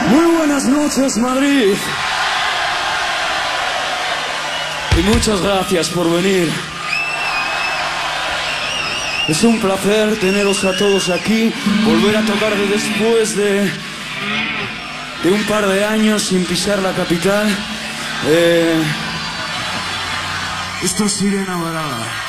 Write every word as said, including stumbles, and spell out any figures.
Muy buenas noches, Madrid. Y muchas gracias por venir. Es un placer teneros a todos aquí, volver a tocar de después de, de un par de años sin pisar la capital. Eh, esto es Sirena Varada.